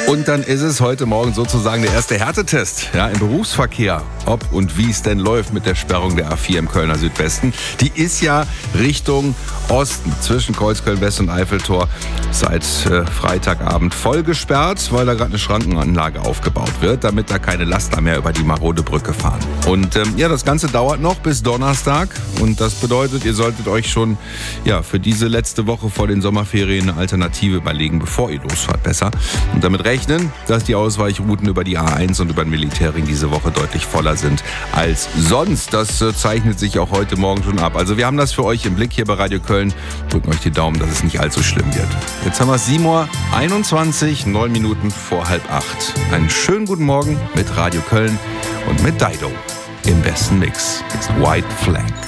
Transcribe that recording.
Und dann ist es heute Morgen sozusagen der erste Härtetest, ja, im Berufsverkehr. Ob und wie es denn läuft mit der Sperrung der A4 im Kölner Südwesten. Die ist ja Richtung Osten, zwischen Kreuzköln-West und Eiffeltor, seit Freitagabend voll gesperrt, weil da gerade eine Schrankenanlage aufgebaut wird, damit da keine Laster mehr über die marode Brücke fahren. Und das Ganze dauert noch bis Donnerstag. Und das bedeutet, ihr solltet euch schon für diese letzte Woche vor den Sommerferien eine Alternative überlegen, bevor ihr losfahrt, besser. Und damit rechnen, dass die Ausweichrouten über die A1 und über den Militärring diese Woche deutlich voller sind als sonst. Das zeichnet sich auch heute Morgen schon ab. Also wir haben das für euch im Blick hier bei Radio Köln. Drücken euch die Daumen, dass es nicht allzu schlimm wird. Jetzt haben wir es 7:21 Uhr, 9 Minuten vor 7:30. Einen schönen guten Morgen mit Radio Köln und mit Dido. Im besten Mix ist White Flag.